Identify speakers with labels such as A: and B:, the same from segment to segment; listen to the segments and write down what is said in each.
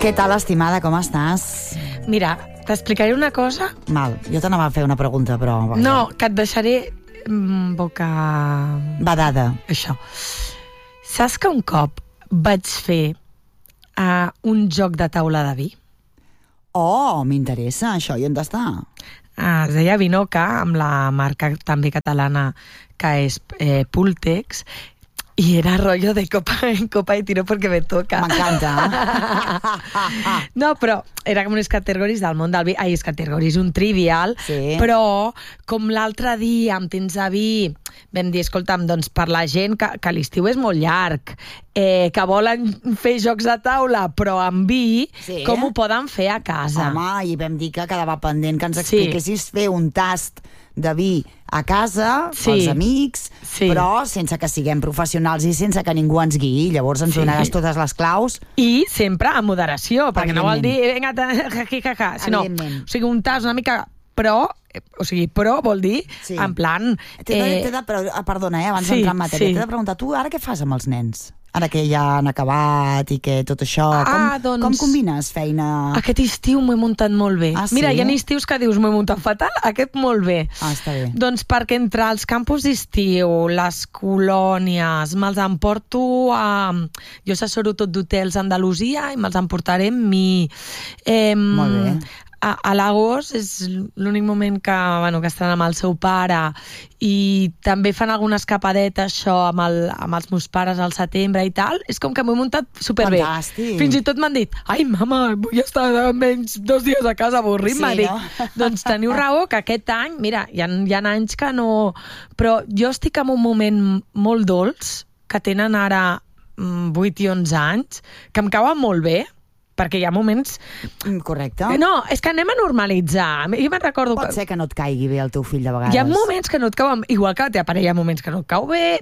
A: Què tal, estimada, com estàs?
B: Mira, t'explicaré una cosa.
A: Mal, jo t'anava a fer una pregunta, però...
B: No, que et deixaré boca...
A: Badada.
B: Això. Saps que un cop vaig fer un joc de taula de vi?
A: Oh, m'interessa això, i on està?
B: Es deia Vinoca, amb la marca també catalana que és Pultex, i era rollo de copa y tiro porque me toca.
A: M'encanta.
B: No, però era com unes categories del món del vi. Ai, és categories, un trivial.
A: Sí.
B: Però, com l'altre dia, amb temps de vi, vam dir, escolta'm, doncs per la gent que l'estiu és molt llarg, que volen fer jocs de taula, però amb vi,
A: Sí.
B: com ho poden fer a casa?
A: Home, i vam dir que quedava pendent que ens expliquessis fer un tast de vi a casa, pels amics, però sense que siguem professionals i sense que ningú ens guiï. Llavors ens donaràs totes les claus.
B: I sempre amb moderació, perquè no vol dir vinga, sinó, o sigui, un tas una mica pro, vol dir en plan...
A: Perdona, abans d'entrar en matèria, t'he de preguntar, tu ara què fas amb els nens? Ara que ja han acabat i que tot això... Com combines feina?
B: Aquest estiu m'ho he muntat molt bé. Mira, hi ha estius que dius m'ho he muntat fatal, aquest molt bé.
A: Està bé.
B: Doncs perquè entre els campus d'estiu, les colònies, me'ls emporto a... Jo assessoro tot d'hotels a Andalusia i me'ls emportaré amb mi.
A: Molt bé.
B: A l'agost és l'únic moment que estan amb el seu pare, i també fan alguna escapadeta això amb els meus pares al setembre i tal. És com que m'ho he muntat superbé.
A: Fantàstic.
B: Fins i tot m'han dit, ai mama, vull estar menys 2 dies a casa avorrit, m'ha dit. Doncs teniu raó que aquest any, mira, hi ha anys que no... Però jo estic en un moment molt dolç, que tenen ara 8 i 11 anys, que em cauen molt bé, perquè hi ha moments...
A: Correcte.
B: No, és que anem a normalitzar. Jo me'n recordo...
A: Pot ser que no et caigui bé el teu fill de vegades.
B: Hi ha moments que no et cauen... Igual que la teva parella, hi ha moments que no et cau bé...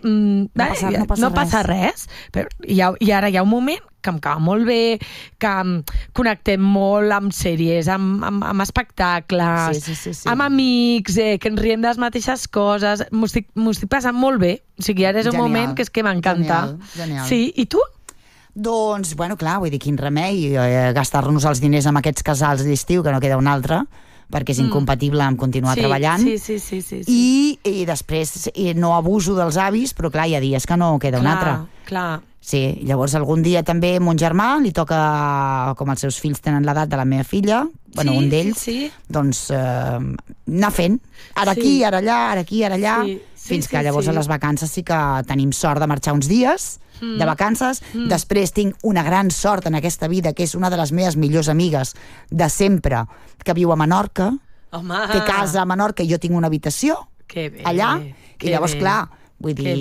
B: No passa res. Però i ara hi ha un moment que em cau molt bé, que connectem molt amb sèries, amb espectacles, amb amics, que ens riem de les mateixes coses. M'ho estic passant molt bé. O sigui, ara és un moment que és que m'encanta.
A: Genial.
B: Sí, i tu?
A: Doncs, bueno, clar, vull dir, quin remei gastar-nos els diners amb aquests casals d'estiu, que no queda un altre, perquè és incompatible amb continuar treballant.
B: Sí.
A: I després no abuso dels avis, però clar, hi ha dies que no queda un altre.
B: Clar.
A: Sí, llavors algun dia també a mon germà li toca, com els seus fills tenen l'edat de la meva filla, un d'ells, doncs anar fent, ara aquí, ara allà, ara aquí, ara allà, fins que llavors a les vacances sí que tenim sort de marxar uns dies de vacances. Després tinc una gran sort en aquesta vida, que és una de les meves millors amigues de sempre, que viu a Menorca.
B: Home.
A: Té casa a Menorca i jo tinc una habitació allà, i llavors clar, vull dir...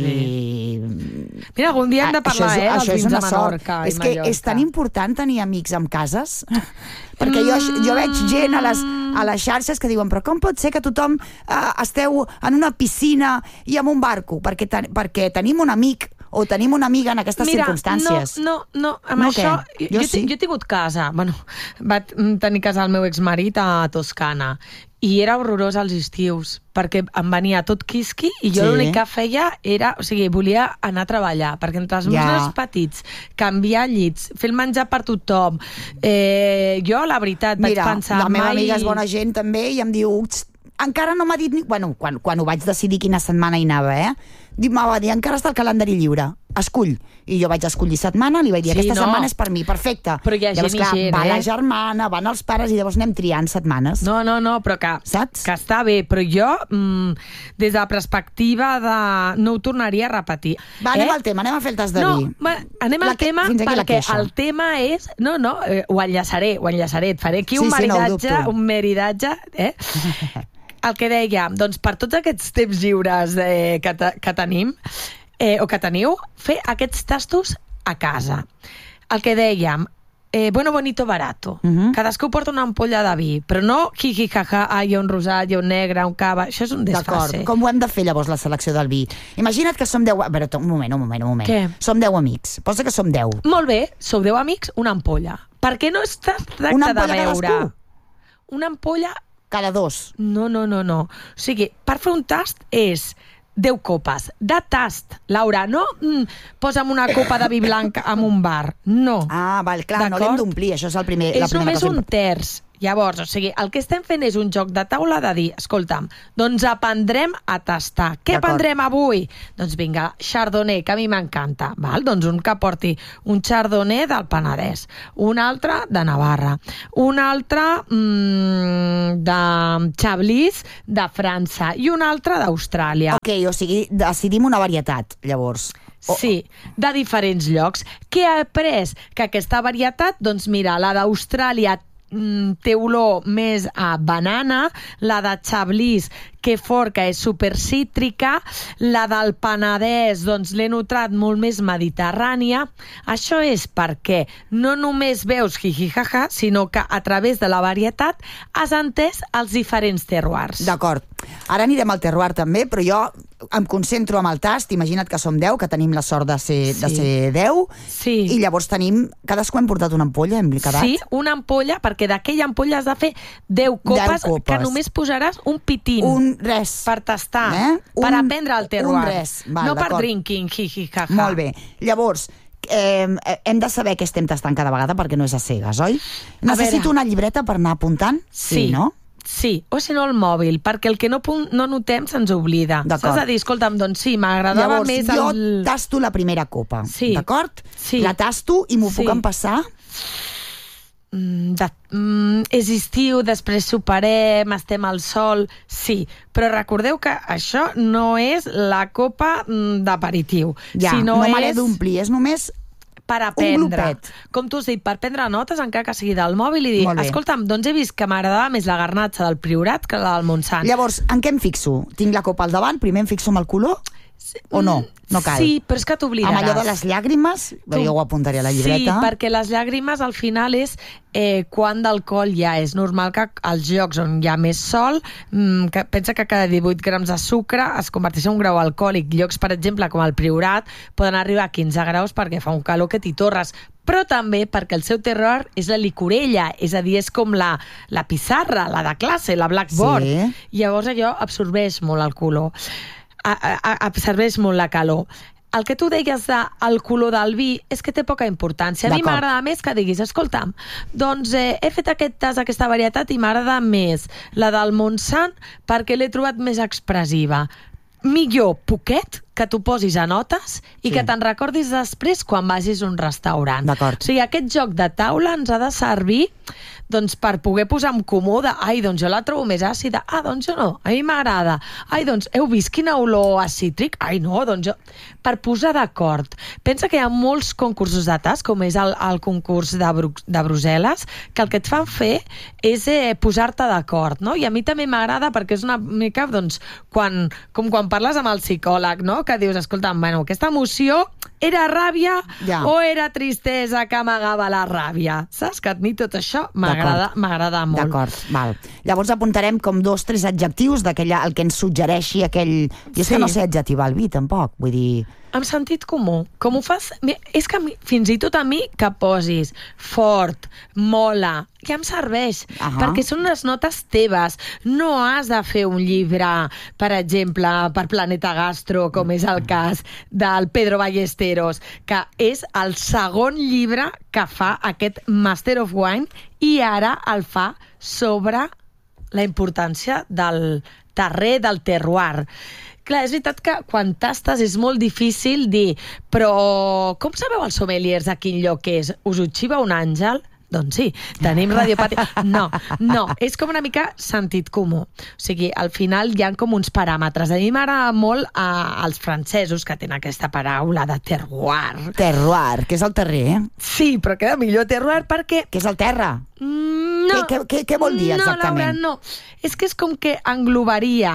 B: Mira, algun dia hem de parlar, dels vins de Menorca i Mallorca.
A: És que és tan important tenir amics amb cases, perquè jo veig gent a les xarxes que diuen, però com pot ser que tothom esteu en una piscina i en un barco? Perquè tenim un amic o tenim una amiga en aquestes circumstàncies.
B: No, amb això... Jo he tingut casa. Vaig tenir casa al meu exmarit a Toscana, i era horrorós als estius, perquè em venia tot quisqui i jo l'únic que feia era... O sigui, volia anar a treballar, perquè entre els meus nens petits, canviar llits, fer el menjar per tothom... Jo, la veritat, vaig pensar...
A: La meva amiga és bona gent, també, i em diu... Encara no m'ha dit... Bueno, quan ho vaig decidir quina setmana hi anava, m'ha dit, encara està el calendari lliure, escull. I jo vaig escollir setmana, li vaig dir, aquesta setmana és per mi, perfecte.
B: Però hi ha gent i gent,
A: va la germana, van els pares, i llavors anem triant setmanes.
B: No, però que està bé, però jo, des de la perspectiva de... No ho tornaria a repetir.
A: Va, anem al tema, anem a fer el tas de vi.
B: No, anem al tema, perquè el tema és... No, ho enllaçaré, et faré aquí un maridatge, El que dèiem, doncs per tots aquests temps lliures que tenim, o que teniu, fer aquests tastos a casa. El que dèiem, bueno, bonito, barato. Cadascú porta una ampolla de vi, però no hi ha un rosat, hi ha un negre, un cava... Això és un desfase.
A: D'acord, com ho hem de fer llavors la selecció del vi? Imagina't que som 10... Un moment.
B: Què?
A: Som 10 amics. Posa que som 10.
B: Molt bé, sou 10 amics, una ampolla. Per què no es tracta de veure? Una ampolla...
A: Cada 2.
B: No. O sigui, per fer un tast és 10 copes. De tast, Laura, no posa'm una copa de vi blanc en un bar. No.
A: Ah, val, clar, no l'hem d'omplir, això és la primera cosa.
B: És només un terç. Llavors, o sigui, el que estem fent és un joc de taula de dir, escolta'm, doncs aprendrem a tastar. Què aprendrem avui? Doncs vinga, chardonnay, que a mi m'encanta. Doncs un que porti un chardonnay del Penedès, un altre de Navarra, un altre de Chablis de França i un altre d'Austràlia.
A: Ok, o sigui, decidim una varietat, llavors.
B: Sí, de diferents llocs. Què ha après? Que aquesta varietat, doncs mira, la d'Austràlia té olor més a banana, la de Chablis, que forca, és supercítrica, la del Penedès, doncs l'he notat molt més mediterrània. Això és perquè no només veus jijijaja, sinó que a través de la varietat has entès els diferents terroirs.
A: D'acord. Ara anirem al terroir també, però jo em concentro amb el tast. Imagina't que som 10, que tenim la sort de ser 10, i llavors tenim... Cadascú hem portat una ampolla, hem quedat?
B: Sí, una ampolla, perquè d'aquella ampolla has de fer 10 copes, que només posaràs un pitín.
A: Res.
B: Per tastar, per aprendre el terroir.
A: Res. Val,
B: no per drinking, jijijaja.
A: Molt bé. Llavors, hem de saber què estem tastant cada vegada perquè no és a cegues, oi? Necessito una llibreta per anar apuntant?
B: Sí,
A: no?
B: Sí, o si no el mòbil, perquè el que no notem se'ns oblida. Saps a dir, escolta'm, doncs sí, m'agradava més el...
A: Llavors, jo tasto la primera copa, d'acord?
B: Sí.
A: La tasto i m'ho puc empassar?
B: És estiu, després soparem, estem al sol, sí, però recordeu que això no és la copa d'aperitiu.
A: Ja, no me l'he d'omplir, és només
B: per aprendre. Com tu has dit, per prendre notes, encara que sigui del mòbil, i dir, escolta'm, doncs he vist que m'agradava més la garnatxa del Priorat que la del Montsant.
A: Llavors, en què em fixo? Tinc la copa al davant, primer em fixo amb el color? O no? No cal.
B: Sí, però és que t'oblidaràs.
A: Amb allò de les llàgrimes, jo ho apuntaré a la llibreta.
B: Sí, perquè les llàgrimes al final és quant d'alcohol hi ha. És normal que als llocs on hi ha més sol, pensa que cada 18 grams de sucre es converteix en un grau alcohòlic. Llocs, per exemple, com el Priorat, poden arribar a 15 graus perquè fa un calor que t'hi torres. Però també perquè el seu terroir és la licorella, és a dir, és com la pissarra, la de classe, la blackboard. Llavors allò absorbeix molt el color. Absorbeix molt la calor. El que tu deies del color del vi és que té poca importància. A mi m'agrada més que diguis, escolta'm, doncs he fet aquest tas, aquesta varietat, i m'agrada més la del Montsant perquè l'he trobat més expressiva. Millor poquet que t'ho posis a notes i que te'n recordis després quan vagis a un restaurant. O sigui, aquest joc de taula ens ha de servir doncs per poder posar en comú de, ai, doncs jo la trobo més àcida, doncs jo no, a mi m'agrada, ai, doncs heu vist quina olor a cítric? Ai, no, doncs jo... Per posar d'acord. Pensa que hi ha molts concursos de tast, com és el concurs de Brussel·les, que el que et fan fer és posar-te d'acord, no? I a mi també m'agrada perquè és una mica, doncs, com quan parles amb el psicòleg, no? Que dius, escolta'm, bueno, aquesta emoció era ràbia o era tristesa que amagava la ràbia? Saps? Que a mi tot això m'agrada molt.
A: D'acord, val. Llavors apuntarem com 2 o 3 adjectius d'aquell, el que ens suggereixi aquell... Jo és que no sé adjectivar el vi, tampoc, vull dir...
B: Amb sentit comú. Com ho fas... És que fins i tot a mi que posis fort, mola, ja em serveix, perquè són unes notes teves. No has de fer un llibre, per exemple, per Planeta Gastro, com és el cas del Pedro Ballesteros, que és el segon llibre que fa aquest Master of Wine i ara el fa sobre la importància del terrer, del terroir. Clar, és veritat que quan tastes és molt difícil dir, però com sabeu els sommeliers a quin lloc és? Us ho xiva un àngel? Doncs sí, tenim radiopàtia. No, és com una mica sentit comú. O sigui, al final hi ha com uns paràmetres. A mi m'agrada molt els francesos que tenen aquesta paraula de terroir.
A: Terroir, que és el terrer, eh?
B: Sí, però queda millor terroir perquè...
A: Que és el terra?
B: No.
A: Què vol dir exactament?
B: No, Laura, no. És que és com que englobaria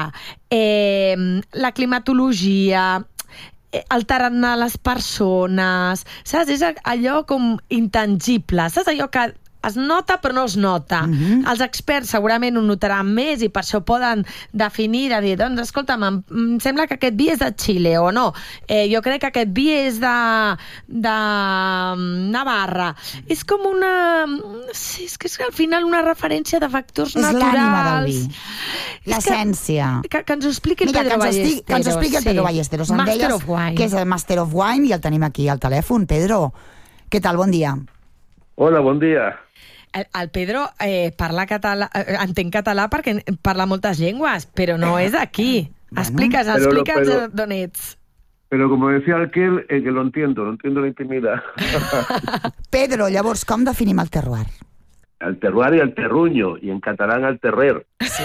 B: la climatologia, el tarannà a les persones, saps? És allò com intangible, saps? Allò que es nota però no es nota. Els experts segurament ho notaran més i per això poden definir, de dir, doncs escolta'm, em sembla que aquest vi és de Xile o no. Jo crec que aquest vi és de Navarra. És com una... Sí, és que és al final una referència de factors naturals.
A: És l'ànima del vi. L'essència.
B: Que ens ho expliqui el Pedro Ballesteros.
A: Que ens ho expliqui el Pedro Ballesteros.
B: Master of Wine.
A: Que és el Master of Wine i el tenim aquí al telèfon. Pedro, què tal? Bon dia.
C: Hola, bon dia.
B: El Pedro parla català, entén català perquè parla moltes llengües, però no és aquí. Explica'ns d'on ets.
C: Pero como decía aquel, que lo entiendo la intimidad.
A: Pedro, llavors, com definim el terroir?
C: Al terroir y al terruño, y en catalán al terrer.
A: Sí.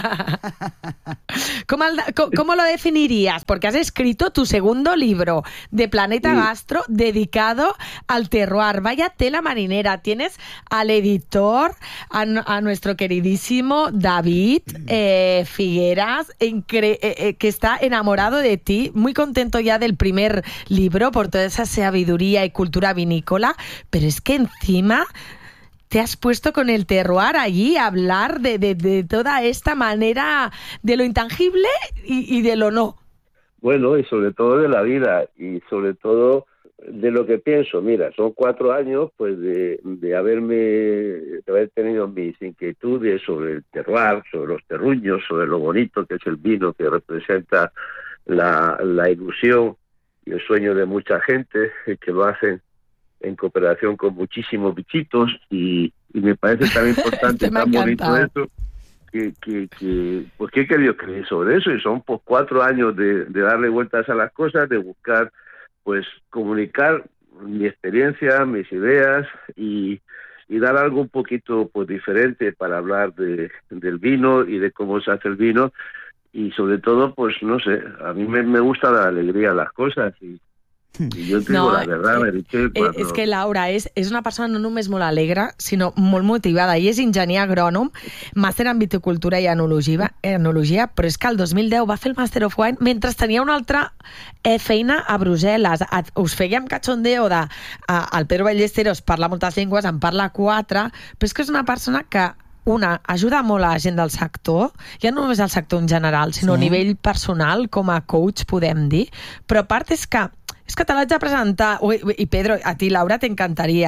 B: ¿Cómo lo definirías? Porque has escrito tu segundo libro de Planeta Gastro dedicado al terroir. Vaya tela marinera. Tienes al editor, a nuestro queridísimo David Figueras, que está enamorado de ti, muy contento ya del primer libro por toda esa sabiduría y cultura vinícola, pero es que encima... te has puesto con el terroir allí a hablar de toda esta manera, de lo intangible y de lo no.
C: Bueno, y sobre todo de la vida, y sobre todo de lo que pienso. Mira, son 4 años pues de haber tenido mis inquietudes sobre el terroir, sobre los terruños, sobre lo bonito que es el vino, que representa la ilusión y el sueño de mucha gente, que lo hacen en cooperación con muchísimos bichitos, y me parece tan importante, tan bonito eso, que pues que he querido escribir sobre eso, y son pues 4 años de darle vueltas a las cosas, de buscar pues comunicar mi experiencia, mis ideas, y dar algo un poquito pues diferente para hablar del vino y de cómo se hace el vino, y sobre todo pues no sé, a mí me gusta dar alegría a las cosas, y jo et digo la verdad, Meritxell.
B: És que Laura és una persona no només molt alegre, sinó molt motivada, i és enginyer agrònom, màster en viticultura i enologia, però és que el 2010 va fer el Master of Wine mentre tenia una altra feina a Brussel·les. Us fèiem cachondeo el Pedro Ballesteros parla moltes llengües, en parla 4, però és que és una persona que ajuda molt a la gent del sector, ja no només al sector en general, sinó a nivell personal, com a coach, podem dir, però a part és que te l'haig de presentar. I Pedro, a ti, Laura, t'encantaria.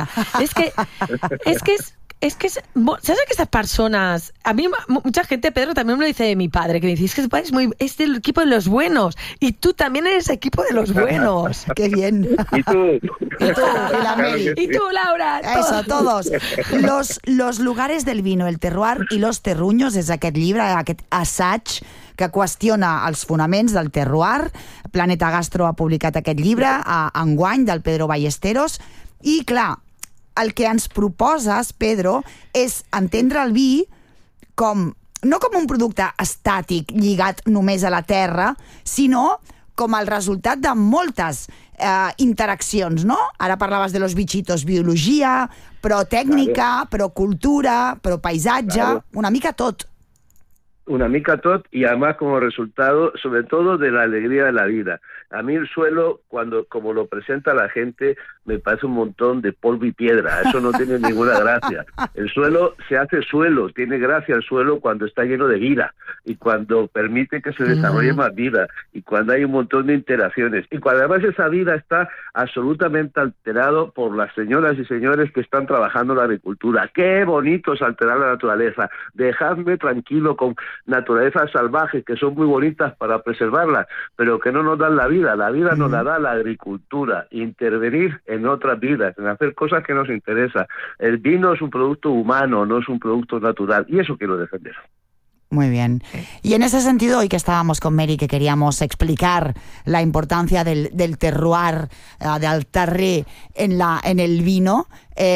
B: ¿Sabes estas personas? A mí mucha gente, Pedro, también me lo dice de mi padre, que me dice, es del equipo de los buenos, y tú también eres equipo de los buenos.
A: ¡Qué bien!
C: ¿Y tú?
A: Y la Meli.
B: Y tú, Laura.
A: Eso, todos. Los lugares del vino, el terroir i los terruños, és aquest llibre, aquest assaig que qüestiona els fonaments del terroir. Planeta Gastro ha publicat aquest llibre enguany, del Pedro Ballesteros, i clar, el que ens proposes, Pedro, és entendre el vi no com un producte estàtic lligat només a la terra, sinó com el resultat de moltes interaccions, no? Ara parlaves de los bichitos, biologia, però tècnica, però cultura, però paisatge, una mica tot.
C: Una mica tot, y además como resultado, sobre todo, de la alegría de la vida. A mí el suelo, como lo presenta la gente, me parece un montón de polvo y piedra. Eso no tiene ninguna gracia. El suelo se hace suelo, tiene gracia el suelo cuando está lleno de vida, y cuando permite que se desarrolle más vida, y cuando hay un montón de interacciones, y cuando además esa vida está absolutamente alterado por las señoras y señores que están trabajando en la agricultura. ¡Qué bonito es alterar la naturaleza! Dejadme tranquilo con naturalezas salvajes que son muy bonitas para preservarlas, pero que no nos dan la vida. La vida nos la da la agricultura. Intervenir en otras vidas, en hacer cosas que nos interesan. El vino es un producto humano, no es un producto natural, y eso quiero defender.
A: Muy bien. Y en ese sentido, hoy que estábamos con Mary, que queríamos explicar la importancia del terroir, del terrer en el vino,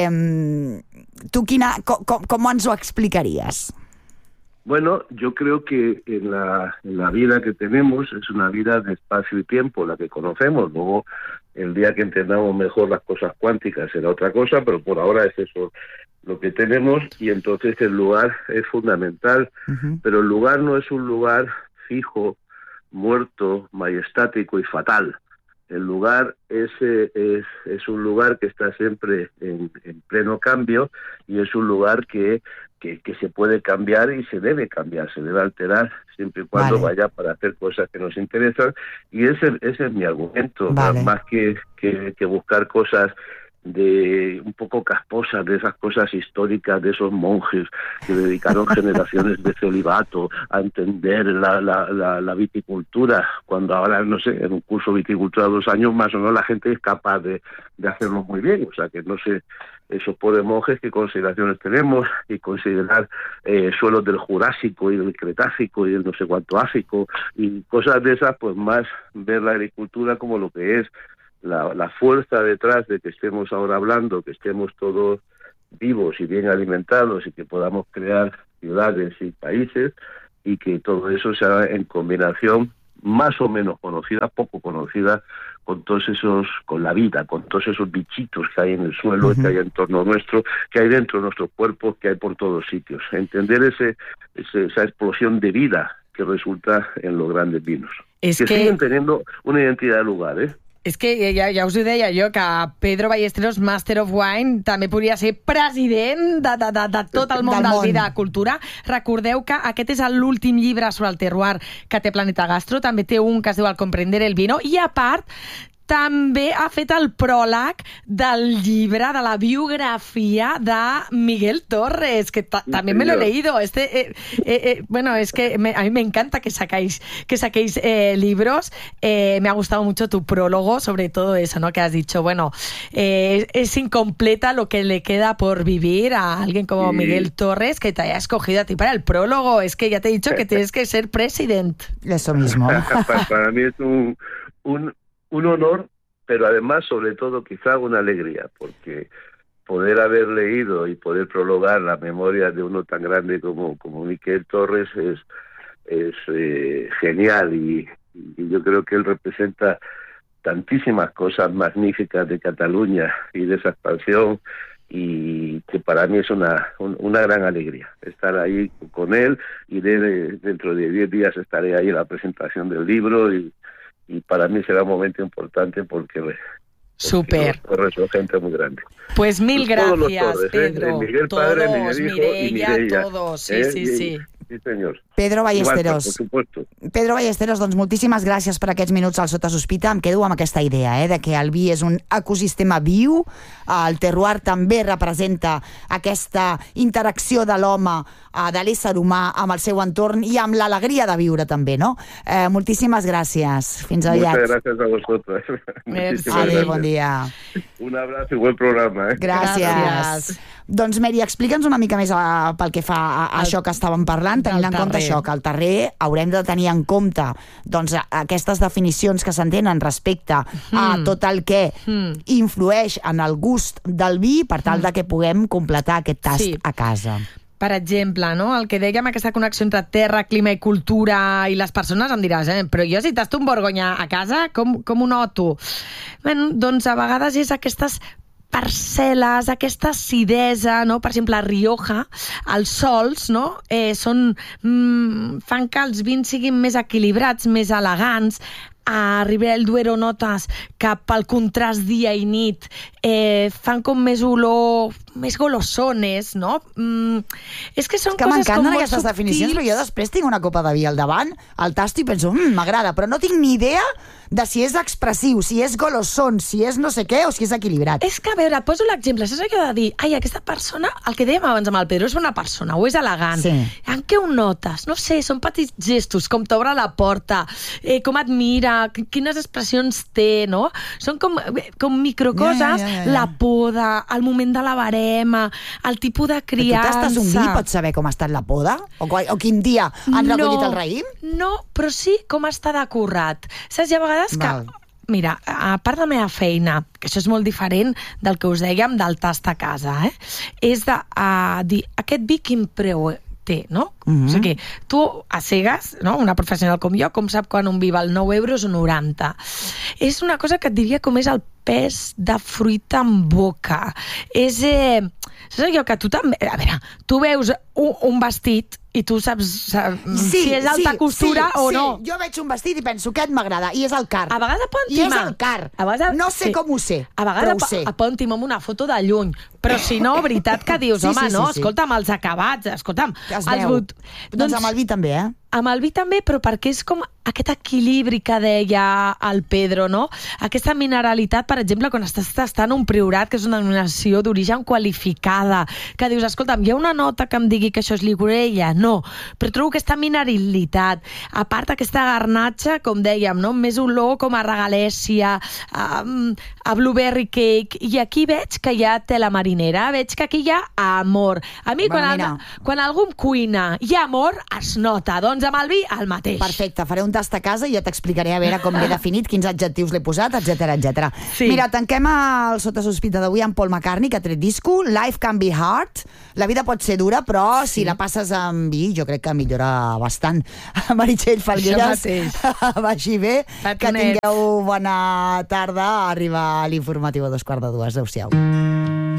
A: ¿tú, cómo ens ho explicarías?
C: Bueno, yo creo que en la vida que tenemos es una vida de espacio y tiempo, la que conocemos. Luego, el día que entendamos mejor las cosas cuánticas será otra cosa, pero por ahora es eso lo que tenemos, y entonces el lugar es fundamental. Pero el lugar no es un lugar fijo, muerto, majestático y fatal. El lugar es un lugar que está siempre en pleno cambio y es un lugar que se puede cambiar y se debe cambiar, se debe alterar siempre y cuando vaya para hacer cosas que nos interesan, y ese es mi argumento, más que buscar cosas de un poco casposas, de esas cosas históricas de esos monjes que dedicaron generaciones de celibato a entender la viticultura, cuando ahora, no sé, en un curso de viticultura de 2 años más o menos la gente es capaz de hacerlo muy bien. O sea que no sé, esos pobres monjes, qué consideraciones tenemos, y considerar suelos del Jurásico y del Cretácico y del no sé cuánto Áfico y cosas de esas, pues más ver la agricultura como lo que es la fuerza detrás de que estemos ahora hablando, que estemos todos vivos y bien alimentados y que podamos crear ciudades y países, y que todo eso se haga en combinación más o menos conocida, poco conocida, con la vida, con todos esos bichitos que hay en el suelo, que hay en torno nuestro, que hay dentro de nuestros cuerpos, que hay por todos sitios. Entender esa explosión de vida que resulta en los grandes vinos. Que siguen teniendo una identidad de lugar,
B: És que ja us ho deia jo, que Pedro Ballesteros, Master of Wine, també podria ser president de tot el món del vi de cultura. Recordeu que aquest és l'últim llibre sobre el terroir que té Planeta Gastro, també té un que es diu El comprender el vino, i a part també ha fet el pròleg del llibre, de la biografia de Miguel Torres, que també me lo he leído. Bueno, es que a mí me encanta que saquéis libros. Me ha gustado mucho tu prólogo, sobre todo eso, ¿no? Que has dicho, bueno, es incompleta lo que le queda por vivir a alguien como Miguel Torres, que te haya escogido a ti para el prólogo. Es que ya te he dicho que tienes que ser president.
A: Eso mismo.
C: Para mí es un honor, pero además, sobre todo, quizá una alegría, porque poder haber leído y poder prologar la memoria de uno tan grande como Miguel Torres es genial, y yo creo que él representa tantísimas cosas magníficas de Cataluña y de esa expansión, y que para mí es una gran alegría estar ahí con él, y dentro de 10 días estaré ahí en la presentación del libro, y para mí será un momento importante porque
B: Súper.
C: Torres son gente muy grande.
B: Pues mil gracias, Torres, Pedro.
C: Miguel
B: todos,
C: padre, Miguel hijo y Mireia.
B: Todos, sí.
C: Sí, senyor.
A: Pedro Ballesteros.
C: Igual, por supuesto.
A: Pedro Ballesteros, doncs moltíssimes gràcies per aquests minuts al Sota Sospita. Em quedo amb aquesta idea, de que el vi és un ecosistema viu, el terroir també representa aquesta interacció de l'home, de l'ésser humà amb el seu entorn i amb l'alegria de viure també, no? Moltíssimes gràcies. Fins aviat.
C: Muchas gracias a vosotros.
A: Adéu, bon dia.
C: Un abrazo i buen programa.
A: Gràcies. Doncs, Mary, explica'ns una mica més pel que fa a això que estàvem parlant, tenint en compte això, que al terrer haurem de tenir en compte doncs, aquestes definicions que s'entenen respecte a tot el que influeix en el gust del vi, per tal de que puguem completar aquest tast a casa.
B: Per exemple, no? El que dèiem, aquesta connexió entre terra, clima i cultura i les persones, em diràs, però jo si tasto un Borgonya a casa, com ho noto? Bé, doncs a vegades és aquestes parcel·les, aquesta acidesa, no? Per exemple, a Rioja, els sols, no? Fan que els vins siguin més equilibrats, més elegants. A Ribera del Duero notes que pel contrast dia i nit fan com més olor, més golossones, no? És que són coses com molt
A: m'encanten aquestes definicions, però jo després tinc una copa de vi al davant, el tasto i penso, m'agrada, però no tinc ni idea de si és expressiu, si és golosson, si és no sé què o si és equilibrat.
B: És que, a veure, et poso l'exemple, saps allò de dir, ai, aquesta persona, el que dèiem abans amb el Pedro, és una persona, o és elegant.
A: Sí.
B: En què ho notes? No sé, són petits gestos, com t'obre la porta, com et mira, quines expressions té, no? Són com microcoses, la poda, el moment de la barema, el tipus de criança...
A: Però tu tastes un vi i pots saber com ha estat la poda? O quin dia han recollit el raïm?
B: No, però sí com està decorat. Saps, hi ha vegades que... Mira, a part de la meva feina, que això és molt diferent del que us dèiem del tast a casa, és de dir, aquest vi quin preu té, no? O sigui, tu a cegues, no? Una professional com jo, com sap quan un vi val 9 euros o 90? És una cosa que et diria com és el pes de fruita en boca. Saps allò que tu també... A veure, tu veus un vestit i tu saps si és alta costura o no.
A: Jo veig un vestit i penso, aquest m'agrada, i és el car.
B: A vegades poden
A: timar. I és el car. No sé com ho sé,
B: a vegades poden timar amb una foto de lluny, però si no, veritat que dius, escolta'm, els acabats, escolta'm.
A: Doncs amb el vi també,
B: Amb el vi també, però perquè és com aquest equilibri que deia el Pedro, no? Aquesta mineralitat, per exemple, quan estàs tastant un priorat, que és una denominació d'origen qualificada, que dius, escolta'm, hi ha una nota que em digui que això és llicorella? No, però trobo aquesta mineralitat, a part aquesta garnatxa, com dèiem, no? Més olor com a regalèssia, a blueberry cake, i aquí veig que hi ha tela marinera, veig que aquí hi ha amor. A mi, quan algú em cuina i hi ha amor, es nota, doncs amb el vi, el mateix.
A: Perfecte, faré un tast a casa i ja t'explicaré a veure com l'he definit, quins adjectius l'he posat, etc. Sí. Mira, tanquem el Sota Sospita d'avui amb Paul McCartney, que ha tret disco. Life can be hard. La vida pot ser dura, però si la passes amb vi, jo crec que millora bastant. Meritxell Falgueres, vagi bé, que tingueu bona tarda. Arriba l'informatiu a 2:45. Adéu-siau.